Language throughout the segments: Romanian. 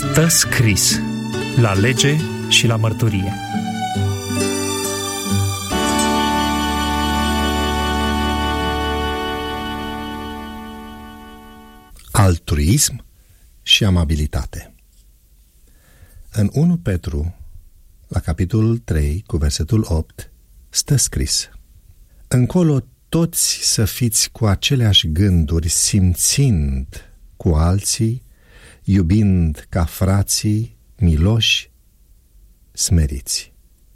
Stă scris la lege și la mărturie. Altruism și amabilitate. În 1 Petru, la capitolul 3, cu versetul 8, stă scris: încolo toți să fiți cu aceleași gânduri, simțind cu alții, iubind ca frații, miloși, smeriți.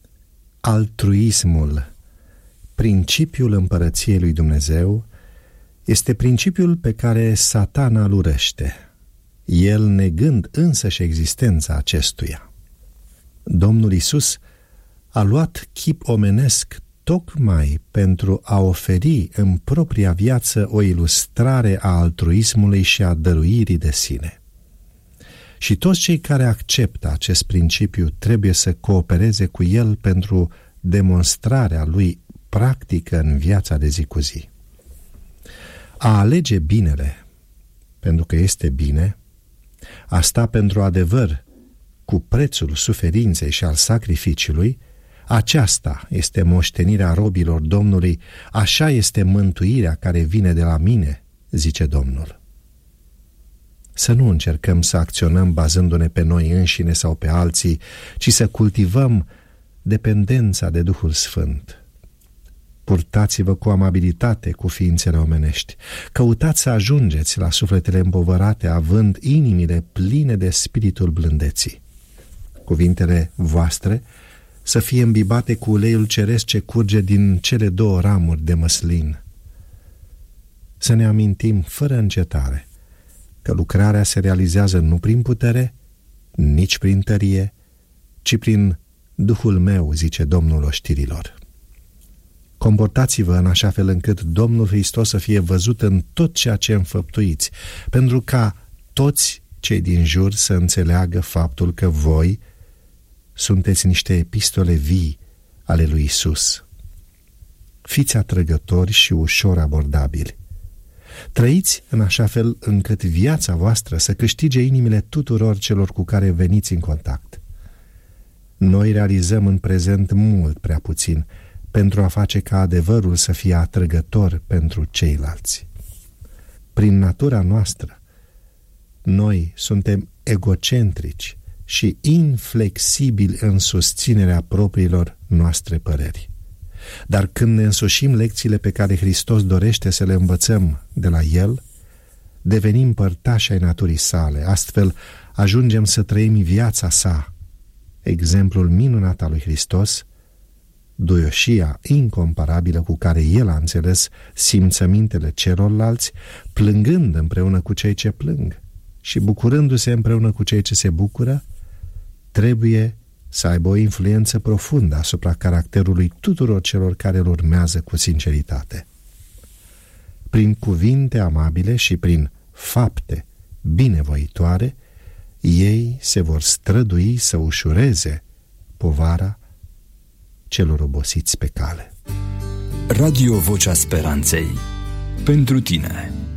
Altruismul, principiul împărăției lui Dumnezeu, este principiul pe care Satana îl urăște, el negând însăși existența acestuia. Domnul Iisus a luat chip omenesc tocmai pentru a oferi în propria viață o ilustrare a altruismului și a dăruirii de sine. Și toți cei care acceptă acest principiu trebuie să coopereze cu el pentru demonstrarea lui practică în viața de zi cu zi. A alege binele, pentru că este bine, a sta pentru adevăr cu prețul suferinței și al sacrificiului, aceasta este moștenirea robilor Domnului, așa este mântuirea care vine de la mine, zice Domnul. Să nu încercăm să acționăm bazându-ne pe noi înșine sau pe alții, ci să cultivăm dependența de Duhul Sfânt. Purtați-vă cu amabilitate cu ființele omenești. Căutați să ajungeți la sufletele împovărate, având inimile pline de spiritul blândeții. Cuvintele voastre să fie îmbibate cu uleiul ceresc ce curge din cele 2 ramuri de măslin. Să ne amintim fără încetare că lucrarea se realizează nu prin putere, nici prin tărie, ci prin Duhul meu, zice Domnul oștirilor. Comportați-vă în așa fel încât Domnul Hristos să fie văzut în tot ceea ce înfăptuiți, pentru ca toți cei din jur să înțeleagă faptul că voi sunteți niște epistole vii ale lui Isus. Fiți atrăgători și ușor abordabili. Trăiți în așa fel încât viața voastră să câștige inimile tuturor celor cu care veniți în contact. Noi realizăm în prezent mult prea puțin pentru a face ca adevărul să fie atrăgător pentru ceilalți. Prin natura noastră, noi suntem egocentrici și inflexibili în susținerea propriilor noastre păreri. Dar când ne însușim lecțiile pe care Hristos dorește să le învățăm de la El, devenim părtași ai naturii sale, astfel ajungem să trăim viața sa, exemplul minunat al lui Hristos, duioșia incomparabilă cu care El a înțeles simțămintele celorlalți, plângând împreună cu cei ce plâng și bucurându-se împreună cu cei ce se bucură, trebuie să aibă o influență profundă asupra caracterului tuturor celor care îl urmează cu sinceritate. Prin cuvinte amabile și prin fapte binevoitoare, ei se vor strădui să ușureze povara celor obosiți pe cale. Radio Vocea Speranței. Pentru tine.